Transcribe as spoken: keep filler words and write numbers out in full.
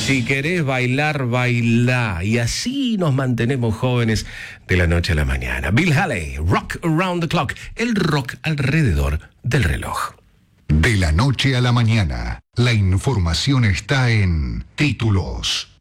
Si querés bailar, bailá. Y así nos mantenemos jóvenes de la noche a la mañana. Bill Haley, Rock Around the Clock. El rock alrededor del reloj. De la noche a la mañana, la información está en Títulos.